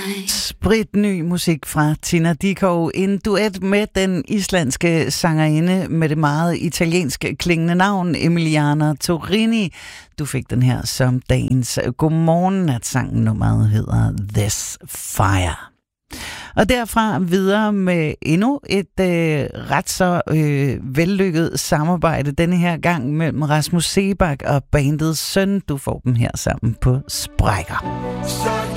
Spritny musik fra Tina Dickow. En duet med den islandske sangerinde med det meget italienske klingende navn Emiliana Torrini. Du fik den her som dagens godmorgen, at sangen nummeret hedder This Fire. Og derfra videre med endnu et ret så vellykket samarbejde denne her gang mellem Rasmus Seebach og bandet Søn. Du får dem her sammen på Sprækker.